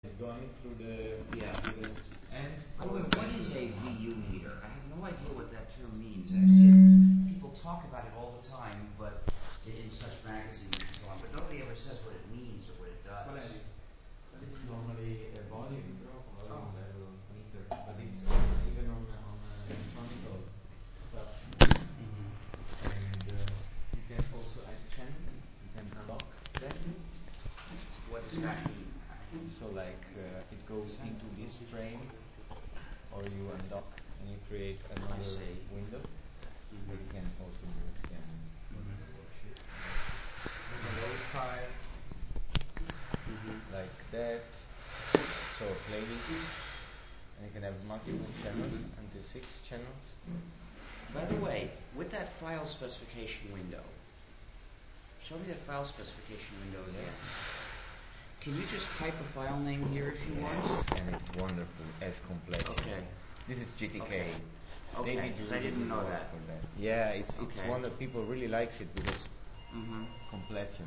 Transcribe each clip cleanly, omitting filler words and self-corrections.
It's going through the and By the way, what is a VU meter? I have no idea what that term means. I see it, people talk about it all the time, but in such magazines and so on, but nobody ever says what it means or what it does. it's normally a volume level meter, but it's even on electronical stuff. And you can also add channels. You can unlock that. What does that mean? So it goes into this frame, or you undock and you create another window. You can also move them lo-fi, like that. So playlist, and you can have multiple channels until 6 channels. By the way, with that file specification window, show me that file specification window again. Can you just type a file name here if you want? And it's wonderful as completion. Okay. This is GTK. Okay, because I didn't know that. Yeah, it's one that people really likes it because completion,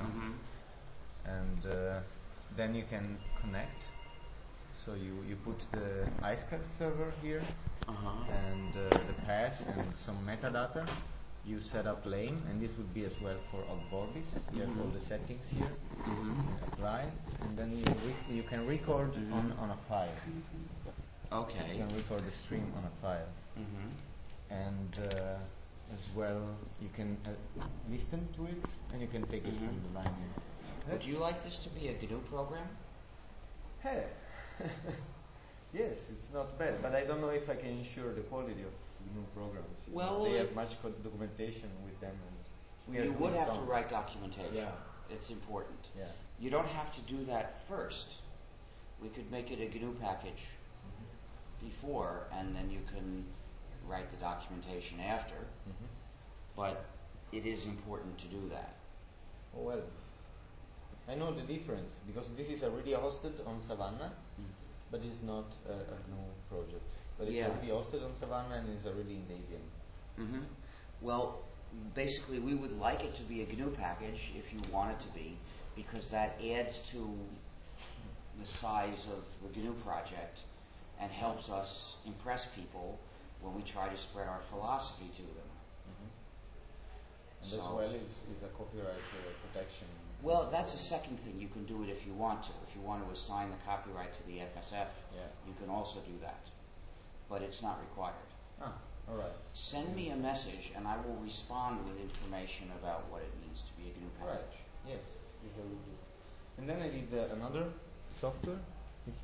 And then you can connect. So you put the IceCast server here, and the path and some metadata. You set up lane, and this would be as well for Ogvorbis. You have all the settings here, apply, and then you can record on a file. Okay. You can record the stream on a file, and as well you can listen to it, and you can take it from the line. Would you like this to be a GNU program? Hey, yes, it's not bad, but I don't know if I can ensure the quality of GNU programs. Well, they have much documentation with them. And you would have to write documentation. Yeah. It's important. Yeah. You don't have to do that first. We could make it a GNU package before, and then you can write the documentation after. But it is important to do that. Oh, well, I know the difference because this is already hosted on Savannah, but it's not a GNU project. But it's already hosted on Savannah and it's already in Debian. Well, basically, we would like it to be a GNU package if you want it to be, because that adds to the size of the GNU project and helps us impress people when we try to spread our philosophy to them. And as well is a copyright protection. Well, that's a second thing. You can do it if you want to. If you want to assign the copyright to the FSF, you can also do that. But it's not required. All right. Send me a message, and I will respond with information about what it means to be a GNU package. Right. Yes. And then I did another software. It's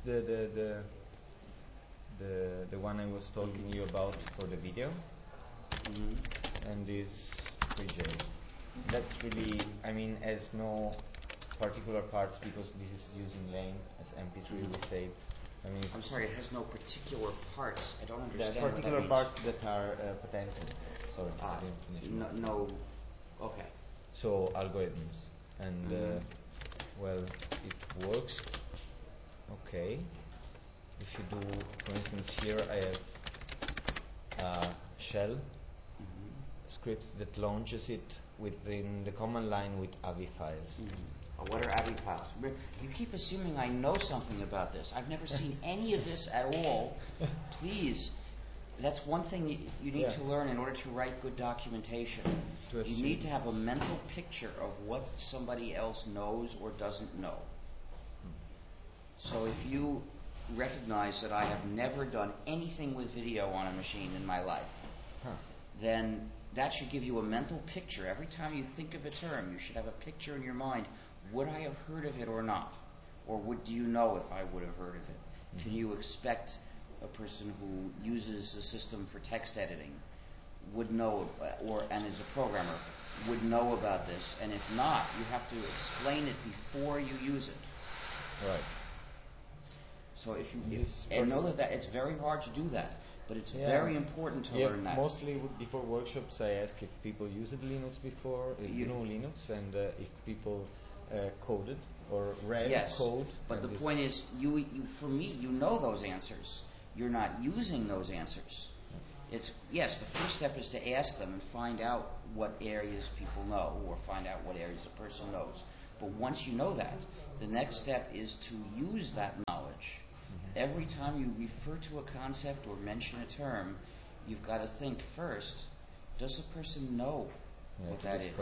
the one I was talking you about for the video. And this 3J. That's really, has no particular parts because this is using lane as MP3 we saved. I'm sorry, it has no particular parts. I don't understand. There are particular parts that are patented. Sorry, I didn't finish. No. Okay. So algorithms, and well, it works. Okay. If you do, for instance, here I have a shell script that launches it within the command line with AVI files. What are AVI files? You keep assuming I know something about this. I've never seen any of this at all. Please, that's one thing you need to learn in order to write good documentation. You need to have a mental picture of what somebody else knows or doesn't know. So if you recognize that I have never done anything with video on a machine in my life, then that should give you a mental picture. Every time you think of a term, you should have a picture in your mind. Would I have heard of it or not? Or do you know if I would have heard of it? Can you expect a person who uses a system for text editing would know, and is a programmer, would know about this? And if not, you have to explain it before you use it. Right. So if you and know that it's very hard to do that. But it's very important to learn that. Mostly before workshops, I ask if people used Linux before, Linux, and if people coded or read code. But the point is, you for me, you know those answers. You're not using those answers. It's the first step is to ask them and find out what areas people know, or find out what areas a person knows. But once you know that, the next step is to use that knowledge. Every time you refer to a concept or mention a term, you've got to think first, does the person know what that is?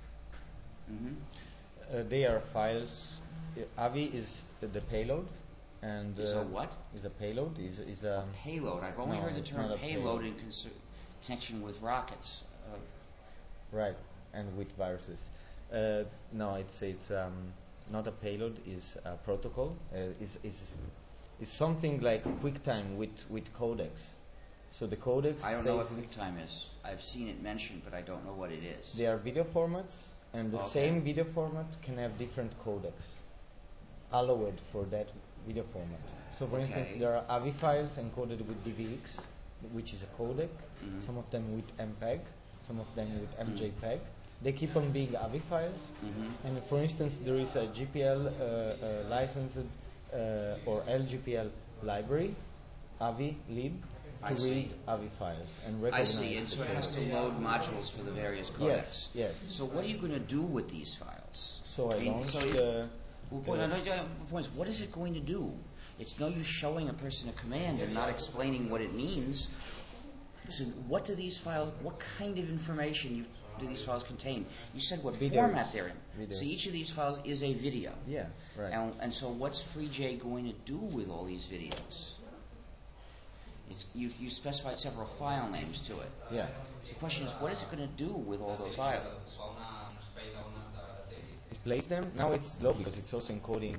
They are files. AVI is the payload. And is a what? Is a payload. Is a payload. I've only heard the term payload in connection with rockets. Right, and with viruses. No, it's not a payload. Is a protocol. Is something like QuickTime with codecs. So the codecs. I don't know what QuickTime is. I've seen it mentioned, but I don't know what it is. They are video formats, and the same video format can have different codecs allowed for that video format. So for instance, there are AVI files encoded with DVX, which is a codec, some of them with MPEG, some of them with MJPEG. They keep on being AVI files, and for instance, there is a GPL licensed or LGPL library, AVI lib, to read AVI files and recognize. I see, and so it has to load modules for the various codecs. Yes. So what are you going to do with these files? So I launched point is, what is it going to do? It's no use showing a person a command and not explaining what it means. So what do these files, what kind of information do these files contain? You said what format they're in. So each of these files is a video. Yeah, right. And so what's FreeJ going to do with all these videos? You specified several file names to it. Yeah. So the question is, what is it going to do with all those files? Place them. Now it's slow because it's also encoding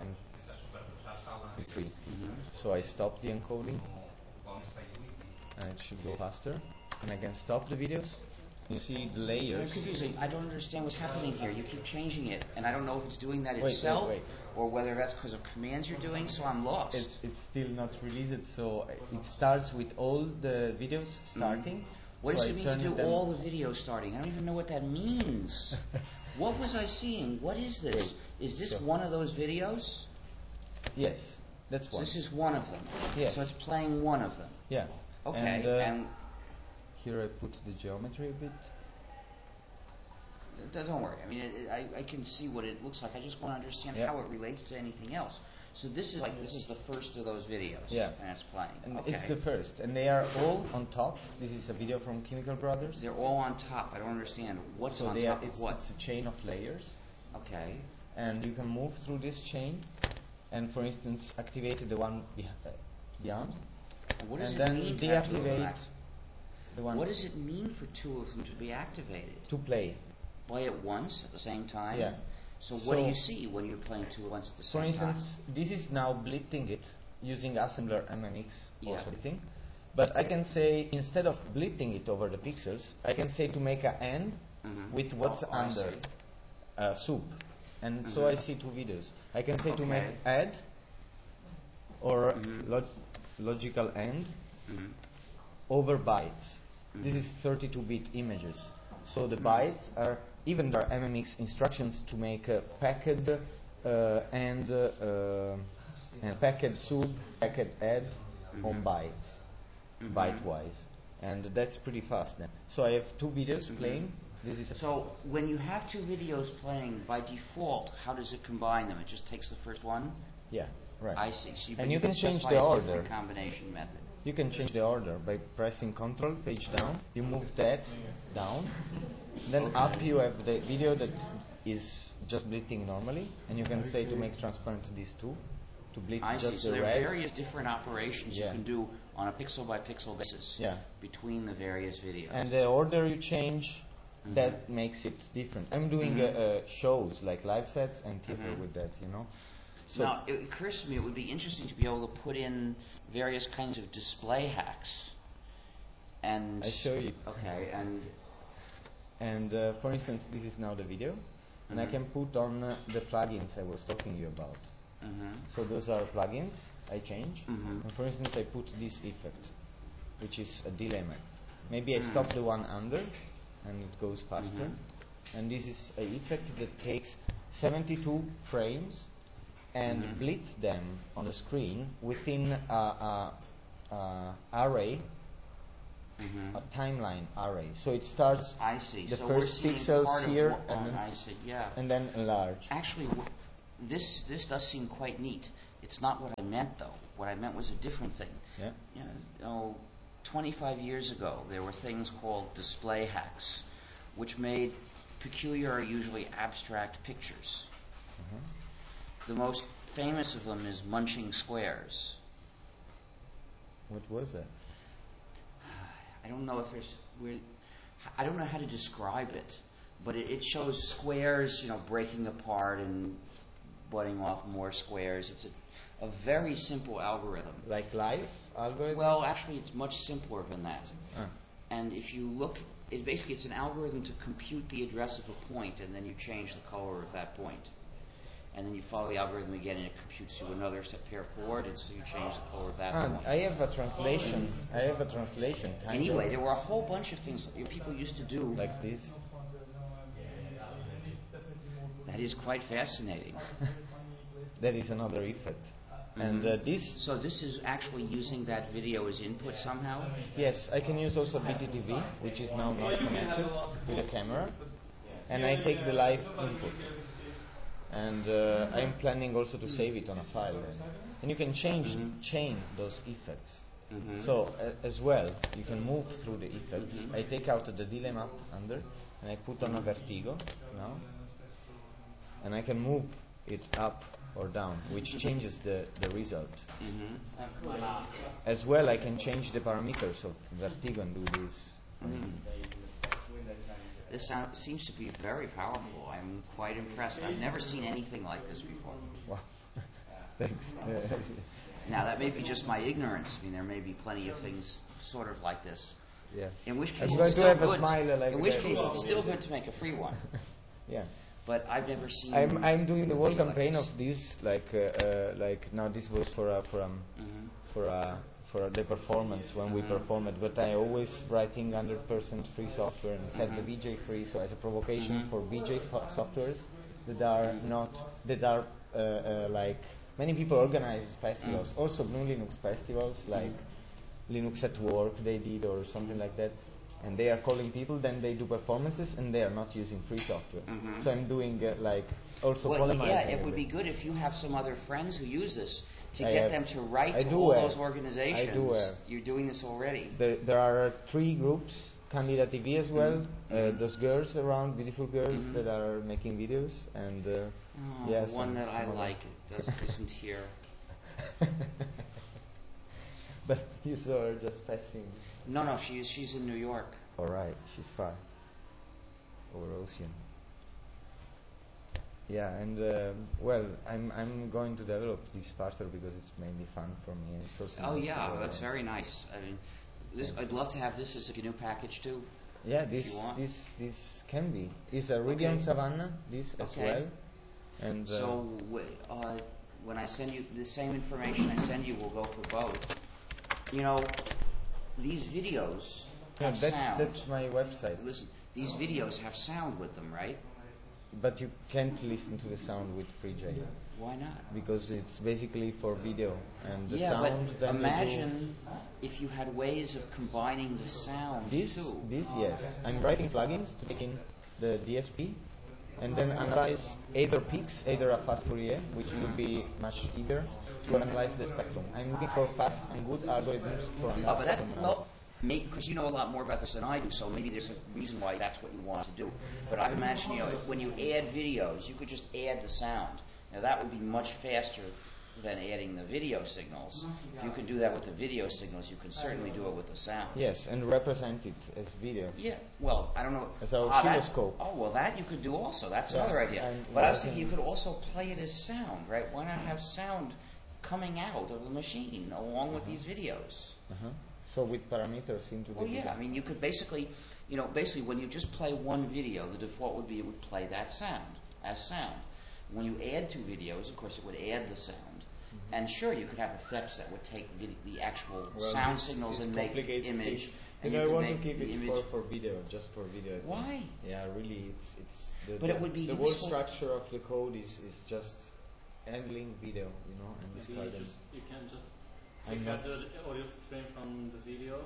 free. So I stop the encoding and it should go faster, and I can stop the videos. You see the layers. It's confusing. I don't understand what's happening here. You keep changing it, and I don't know if it's doing that itself or whether that's because of commands you're doing, so I'm lost. It's still not released, so it starts with all the videos starting. What does it mean to do all the videos starting? I don't even know what that means. What was I seeing? What is this? Is this one of those videos? Yes, that's one. So this is one of them. Yes. So it's playing one of them. Yeah. Okay. And here I put the geometry a bit. Don't worry. I mean, I can see what it looks like. I just want to understand how it relates to anything else. So this is the first of those videos. Yeah. And it's playing. And it's the first, and they are all on top. This is a video from Chemical Brothers. They're all on top. I don't understand what's on top of what. It's a chain of layers. Okay. And you can move through this chain, and for instance, activate the one beyond. What does and it then mean deactivate the one. What does it mean for two of them to be activated? To play. Play at once at the same time? Yeah. So what do you see when you're playing two at once at the same time? For instance, this is now blitzing it using assembler MMX or something. But I can say, instead of blitzing it over the pixels, I can say to make an end with what's under soup. And so I see two videos. I can say to make add or logical end over bytes. This is 32-bit images. So the bytes are, even there are MMX instructions to make a packed and packed soup, packed add on bytes, byte-wise. And that's pretty fast then. So I have two videos playing. This is so when you have two videos playing, by default, how does it combine them? It just takes the first one? Yeah, right. I see. So and you can change the order. Combination method. You can change the order by pressing Control, page down. You move that down. Then up you have the video that is just blitzing normally, and you can say to make transparent these two, to blitz just so the there red. are various different operations you can do on a pixel by pixel basis between the various videos. And the order you change, that makes it different. I'm doing shows like live sets and theater with that, you know. So now, it occurs to me it would be interesting to be able to put in various kinds of display hacks. And I show you. Okay, and for instance, this is now the video, and I can put on the plugins I was talking to you about. So those are plugins I change. And for instance, I put this effect, which is a dilemma. Maybe I stop the one under, and it goes faster. And this is an effect that takes 72 frames and blitz them on the screen within an array timeline array. So it starts I see. the so first we're pixels part here, of and then I see. Yeah. and then enlarge. Actually, this does seem quite neat. It's not what I meant though. What I meant was a different thing. Yeah. You know, 25 years ago, there were things called display hacks, which made peculiar, usually abstract pictures. The most famous of them is Munching Squares. What was that? I don't know if I don't know how to describe it, but it shows squares, you know, breaking apart and butting off more squares. It's a very simple algorithm. Like life algorithm? Well, actually, it's much simpler than that. Ah. And if you look, it's an algorithm to compute the address of a point, and then you change the color of that point. And then you follow the algorithm again, and it computes you another pair of coordinates, so you change the color of that point. I have a translation. Anyway, there were a whole bunch of things that people used to do. Like this? That is quite fascinating. That is another effect. And this... So this is actually using that video as input somehow? Yes, I can use also BTTV, which is now not connected with a camera. And I take the live input. And I'm planning also to save it on a file. And you can chain those effects. So as well, you can move through the effects. I take out the delay map under, and I put on a vertigo now. And I can move it up or down, which changes the result. As well, I can change the parameters of vertigo and do this. This seems to be very powerful. I'm quite impressed. I've never seen anything like this before. Wow. Thanks. Now, that may be just my ignorance. I mean, there may be plenty of things sort of like this. Yeah. In which case, it's still good. In which case, it's still good to make a free one. Yeah. But I've never seen. I'm doing the whole campaign of this, like now this was for the performance when we perform it, but I always writing 100% free software and set the VJ free, so as a provocation for VJ softwares that are like many people organize festivals, also GNU Linux festivals like Linux at Work they did or something like that, and they are calling people, then they do performances and they are not using free software. So I'm doing like also polymerizing. Yeah, it would be good if you have some other friends who use this to get them to write to all those organizations. I do. You're doing this already. There are 3 groups, Candida TV as well. Those girls around, beautiful girls that are making videos, and the one that I like isn't here. But you saw her just passing. No, she's in New York. All right, she's far over ocean. Yeah, and well, I'm going to develop this further because it's mainly fun for me. And it's also nice that's very nice. I mean, I'd love to have this as a GNU package too. Yeah, this can be. It's a Radeon Savannah, this as well. And so when I send you the same information I send you will go for both. You know, these videos have sound. That's my website. Listen, these videos have sound with them, right? But you can't listen to the sound with FreeJ. Why not? Because it's basically for video and the sound. Yeah, but imagine if you had ways of combining the sound too. This, yes. I'm writing plugins to take in the DSP and then analyze either peaks, either a fast Fourier, which would be much easier to analyze the spectrum. I'm looking for fast and good algorithms for analyzing. Because you know a lot more about this than I do, so maybe there's a reason why that's what you want to do. But I imagine, when you add videos, you could just add the sound. Now that would be much faster than adding the video signals. If you can do that with the video signals, you can certainly do it with the sound. Yes, and represent it as video. Yeah, well, I don't know. As an oscilloscope. Well, that you could do also. That's another idea. But I was thinking you could also play it as sound, right? Why not have sound coming out of the machine along with these videos? So with parameters into the video. I mean, you could basically when you just play one video, the default would be it would play that sound as sound. When you add 2 videos, of course, it would add the sound. And sure, you could have effects that would take the actual sound signals and make image. And I want to keep it for video, just for video. Why? Yeah, really, it's but it would be the whole structure of the code is just handling video, and discarding. You can just take out the audio stream from the video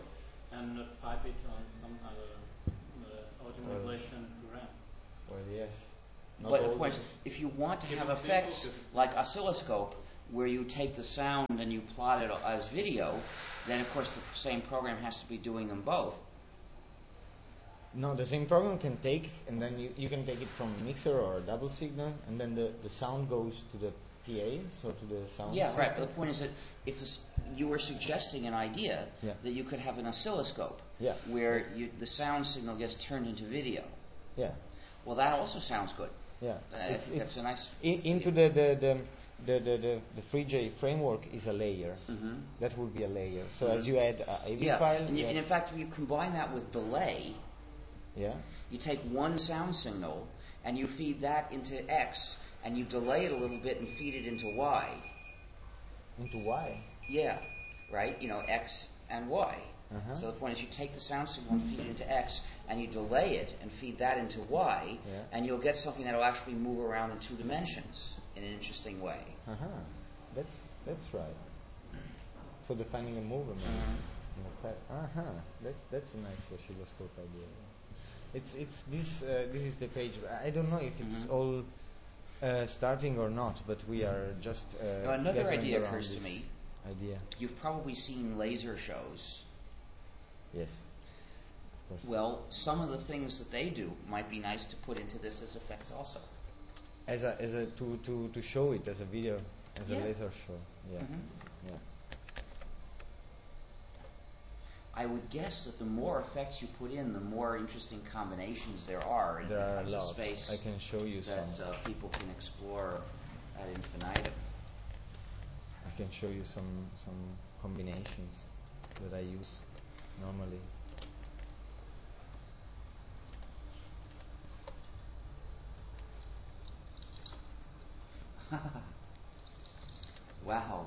and pipe it on some other audio manipulation program. Well, yes. But of course, if you want to have effects like oscilloscope, where you take the sound and you plot it as video, then of course the same program has to be doing them both. No, the same program can take, and then you can take it from a mixer or a double signal, and then the sound goes to the PA, so to the sound Yeah, system. right. But the point is that if you were suggesting an idea that you could have an oscilloscope where the sound signal gets turned into video. Yeah. Well, that also sounds good. Yeah. I think that's a nice. Into the FreeJ framework is a layer. Mm-hmm. That would be a layer. So as you add a AV file, and in fact, if you combine that with delay, you take one sound signal and you feed that into X, and you delay it a little bit and feed it into Y. Into Y? Yeah, right. X and Y. So the point is, you take the sound signal and feed it into X, and you delay it and feed that into Y, and you'll get something that will actually move around in 2 dimensions in an interesting way. That's right. So defining a movement. That's a nice oscilloscope idea. It's this is the page. I don't know if it's all starting or not, but we are just. Now another idea occurs to me. Idea. You've probably seen laser shows. Yes. Well, some of the things that they do might be nice to put into this as effects also. To show it as a video, as a laser show. Yeah. Yeah. I would guess that the more effects you put in, the more interesting combinations there are in the space. I can show you that people can explore ad infinitum. I can show you some combinations that I use normally. Wow.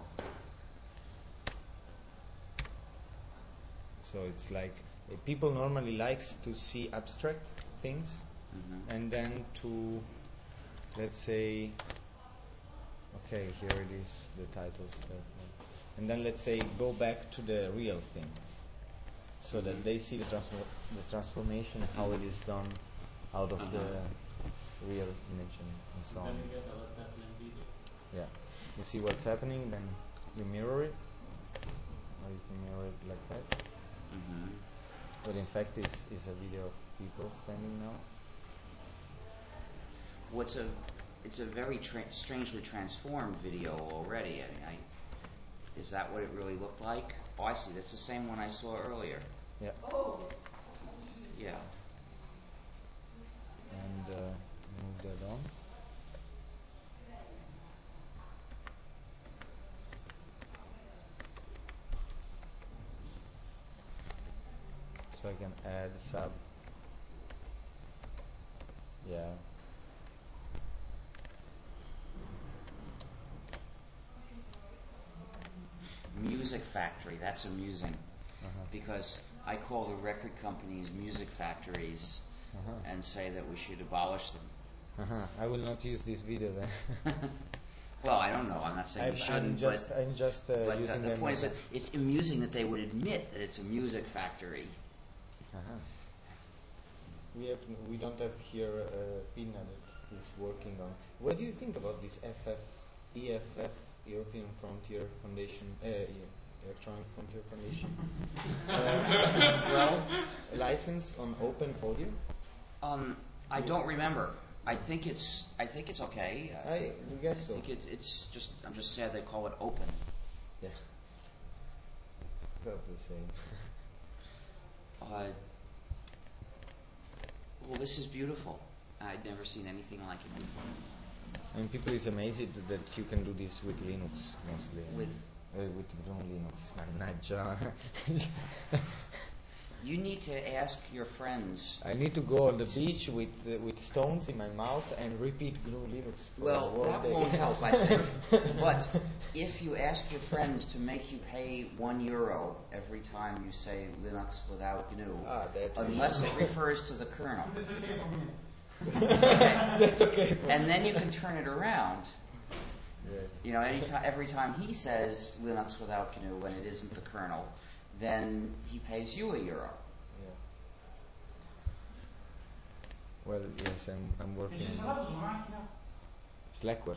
So it's like people normally likes to see abstract things, and then to, let's say, okay, here it is, the title stuff, and then let's say go back to the real thing, so that they see the transformation, how it is done out of the real image and so on. Then you get what's happening video. Yeah, you see what's happening, then you mirror it, or you can mirror it like that. But in fact, it's a video of people standing now. It's a very strangely transformed video already. I mean, is that what it really looked like? Oh, I see. That's the same one I saw earlier. Yeah. Oh. Yeah. And move that on. So I can add sub. Yeah. Music Factory. That's amusing. Because I call the record companies music factories and say that we should abolish them. I will not use this video then. Well, I don't know. I'm not saying you shouldn't. I'm just using the them. point is that it's amusing that they would admit that it's a music factory. We don't have here Pina that is working on. What do you think about this EFF, European Frontier Foundation, Electronic Frontier Foundation? Well, license on open audio? I don't remember. I think it's okay. I guess so. I think it's just, I'm just sad they call it open. Yeah. About the same. Well, this is beautiful. I'd never seen anything like it before. And people is amazed that you can do this with Linux mostly. With GNU Linux, not Java. You need to ask your friends. I need to go on the beach with stones in my mouth and repeat GNU Linux. Well, that won't help, I think. But if you ask your friends to make you pay €1 every time you say Linux without GNU, unless it refers to the kernel. That's okay. And then you can turn it around. Yes. You know, every time he says Linux without GNU when it isn't the kernel, then he pays you €1. Yeah. Well, yes, I'm working. Slackware.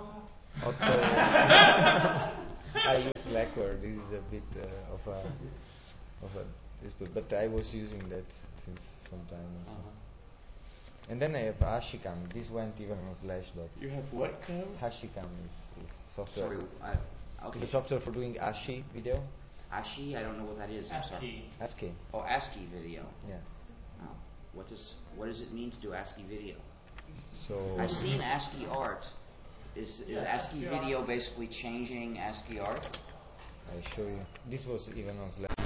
I use Slackware. This is a bit of a dispute, but I was using that since some time also. And then I have Hashicam. This went even on Slashdot. You have what cam? Hashicam is software. Sorry, okay. The software for doing ASCII video. ASCII? I don't know what that is. I'm sorry. ASCII. Oh, ASCII video. Yeah. Oh. What does it mean to do ASCII video? So I've seen ASCII art. Is ASCII video basically changing ASCII art? I show you. This was even on Slash.